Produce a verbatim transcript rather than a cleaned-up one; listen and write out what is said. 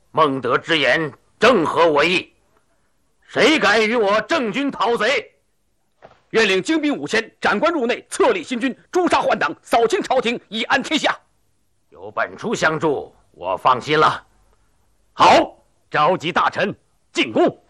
孟德之言正合我意。谁敢与我郑军讨贼？ 愿领精兵五千，斩关入内，册立新君，诛杀宦党，扫清朝廷，以安天下。 有本初相助，我放心了。 好，召集大臣进宫。